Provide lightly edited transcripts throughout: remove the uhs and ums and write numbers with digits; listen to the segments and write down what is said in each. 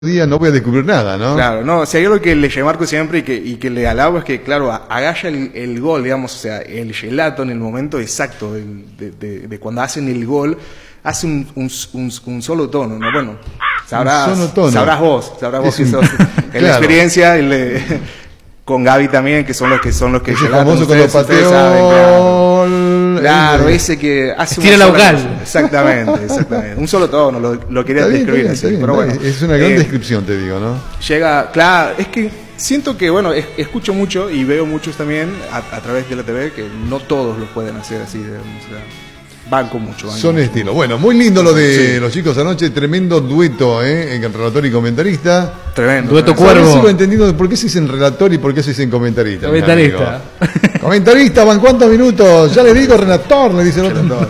día no voy a descubrir nada, ¿no? Claro, no, si hay algo que le remarco siempre y que le alabo es que, claro, agalla el gol, digamos, o sea, el gelato en el momento exacto de cuando hacen el gol, hace un solo tono, ¿no? Bueno, sabrás vos que sos, en la experiencia, con Gaby también, que son los que ese famoso cuando pateó claro, ese que hace estira la vocal. Exactamente. Un solo tono, lo quería describir así, pero bueno. Es una gran descripción, te digo, ¿no? Llega, claro, es que siento que, bueno, escucho mucho y veo muchos también a través de la TV, que no todos lo pueden hacer así, digamos, o sea, banco mucho. Son estilo. Bueno, muy lindo lo de los chicos anoche, tremendo dueto, en relator y comentarista. Tremendo. Dueto Cuervo. Sigo entendiendo por qué se dicen relator y por qué se dicen comentarista. Comentarista. Comentarista, ¿van cuántos minutos? Ya le digo relator, le dice el otro.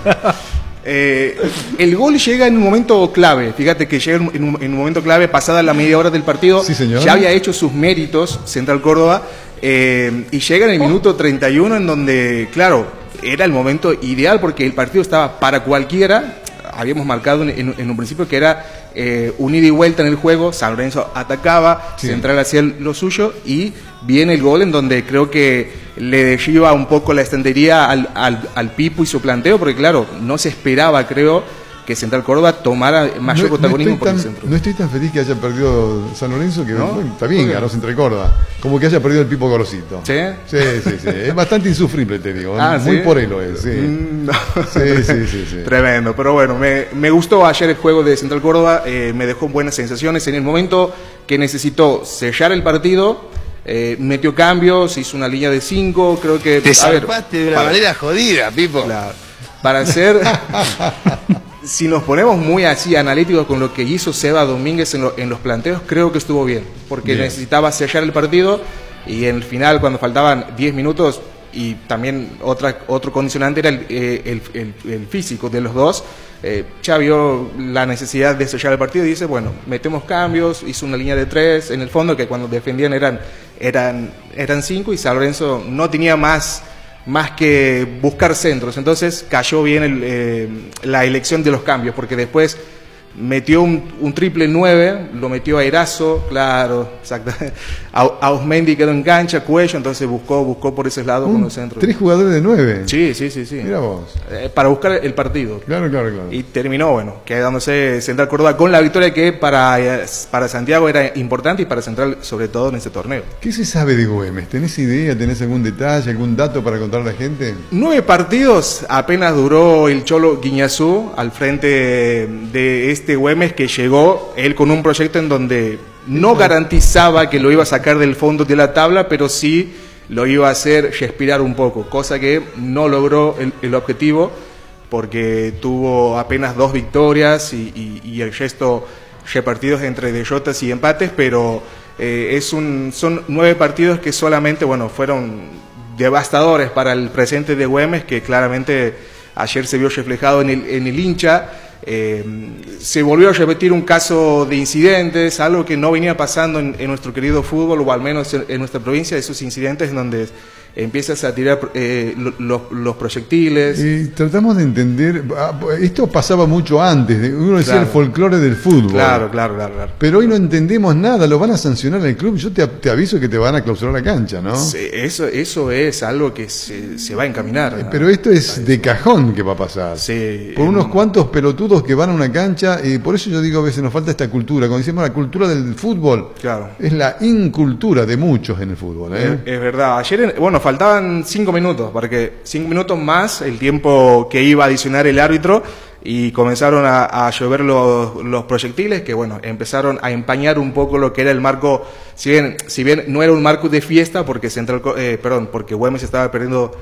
El gol llega en un momento clave. Fíjate que llega en un momento clave, pasada la media hora del partido. Sí, señor. Ya había hecho sus méritos Central Córdoba y llega en el minuto 31 en donde, claro, era el momento ideal porque el partido estaba para cualquiera. Habíamos marcado en un principio que era un ida y vuelta en el juego. San Lorenzo atacaba, sí. Central hacía lo suyo y viene el gol en donde creo que le deshiva un poco la estantería al Pipo y su planteo, porque claro, no se esperaba, creo, que Central Córdoba tomara mayor protagonismo por el centro. No estoy tan feliz que haya perdido San Lorenzo, que ¿no? Bueno, está bien, ganó Central Córdoba, como que haya perdido el Pipo Gorosito. ¿Sí? Sí. Es bastante insufrible, te digo. Muy ¿sí? por él lo es, sí. No. Sí. Tremendo, pero bueno, me gustó ayer el juego de Central Córdoba, me dejó buenas sensaciones. En el momento que necesitó sellar el partido, metió cambios, hizo una línea de 5, creo que... Te zarpaste de una manera jodida, Pipo. Claro, para hacer... Si nos ponemos muy así analíticos con lo que hizo Seba Domínguez en los planteos, creo que estuvo bien, porque necesitaba sellar el partido y en el final, cuando faltaban 10 minutos, y también otro condicionante era el físico de los dos, ya vio la necesidad de sellar el partido y dice, bueno, metemos cambios, hizo una línea de 3, en el fondo que cuando defendían eran 5 y San Lorenzo no tenía más que buscar centros, entonces cayó bien la elección de los cambios, porque después metió un triple 9, lo metió a Erazo, claro, exacto, a Osmendi quedó en cancha, Cuello, entonces buscó por ese lado con los centros. 3 jugadores de 9. Sí. Mira vos. Para buscar el partido. Claro. Y terminó, bueno, quedándose Central Córdoba con la victoria que para Santiago era importante y para Central sobre todo en este torneo. ¿Qué se sabe de Güemes? ¿Tenés idea? ¿Tenés algún detalle, algún dato para contar a la gente? 9 partidos apenas duró el Cholo Guiñazú al frente de este Güemes, que llegó él con un proyecto en donde no garantizaba que lo iba a sacar del fondo de la tabla, pero sí lo iba a hacer respirar un poco, cosa que no logró el objetivo, porque tuvo apenas 2 victorias y el resto repartidos entre derrotas y empates, pero son 9 partidos que solamente, bueno, fueron devastadores para el presente de Güemes, que claramente ayer se vio reflejado en el hincha. Se volvió a repetir un caso de incidentes, algo que no venía pasando en nuestro querido fútbol, o al menos en nuestra provincia, esos incidentes en donde empiezas a tirar los proyectiles. Y tratamos de entender, esto pasaba mucho antes, uno decía el folclore del fútbol. Claro. Pero hoy no entendemos nada, lo van a sancionar el club, yo te aviso que te van a clausurar la cancha, ¿no? Sí, eso es algo que se va a encaminar, ¿no? Pero esto es de cajón que va a pasar. Sí, por unos cuantos pelotudos que van a una cancha, y por eso yo digo a veces nos falta esta cultura, cuando decimos la cultura del fútbol, es la incultura de muchos en el fútbol. Es verdad, ayer, faltaban 5 minutos, porque 5 minutos más el tiempo que iba a adicionar el árbitro, y comenzaron a llover los proyectiles que, bueno, empezaron a empañar un poco lo que era el marco, si bien no era un marco de fiesta, porque porque Güemes estaba perdiendo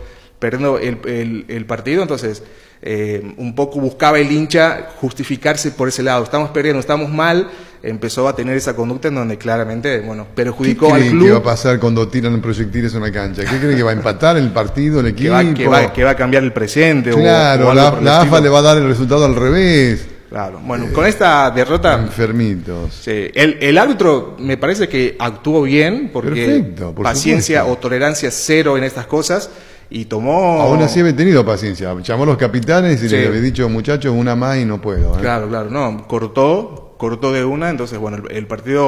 el partido, entonces un poco buscaba el hincha justificarse por ese lado. Estamos perdiendo, estamos mal. Empezó a tener esa conducta en donde claramente, perjudicó al club. ¿Qué va a pasar cuando tiran proyectiles a una cancha? ¿Qué creen que va a empatar el partido, el equipo? Que va a cambiar el presente. Claro, la AFA le va a dar el resultado al revés. Claro, con esta derrota... Enfermitos. Sí, el árbitro me parece que actuó bien, porque perfecto, paciencia o tolerancia cero en estas cosas. Y tomó... Aún así había tenido paciencia. Llamó a los capitanes y les había dicho, muchachos, una más y no puedo. Claro, no, cortó, cortó de una, entonces bueno, el partido